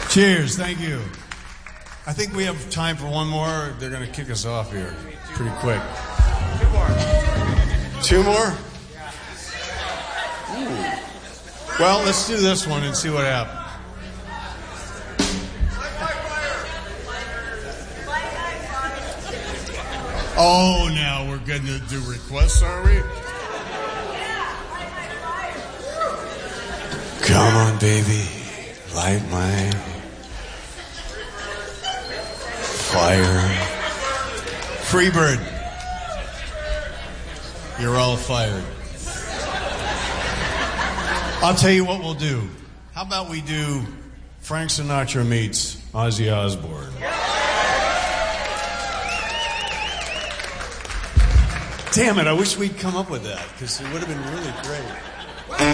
Cheers, thank you. I think we have time for one more. They're going to kick us off here pretty quick. Two more? Ooh. Well, let's do this one and see what happens. Oh, now we're going to do requests, are we? Come on, baby, light my fire. Freebird, you're all fired. I'll tell you what we'll do. How about we do Frank Sinatra meets Ozzy Osbourne? Damn it, I wish we'd come up with that, because it would have been really great.